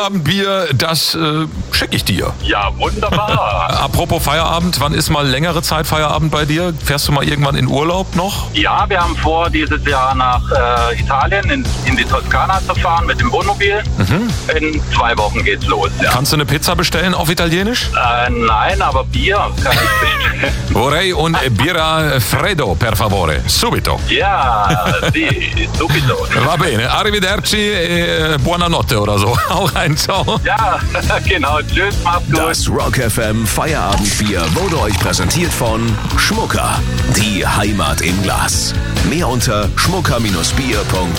Feierabendbier, das schicke ich dir. Ja, wunderbar. Apropos Feierabend, wann ist mal längere Zeit Feierabend bei dir? Fährst du mal irgendwann in Urlaub noch? Ja, wir haben vor, dieses Jahr nach Italien, in die Toskana zu fahren mit dem Wohnmobil. In 2 Wochen geht's los, ja. Kannst du eine Pizza bestellen auf Italienisch? Nein, aber Bier kann ich bestellen. Vorrei un birra freddo, per favore. Subito. Ja, sì, subito. Va bene, arrivederci e buonanotte oder so. Auch rein, ciao. Ja, genau. Tschüss, macht's gut. Das Rock FM Feierabendbier wurde euch präsentiert von Schmucker. Die Heimat im Glas. Mehr unter schmucker-bier.de.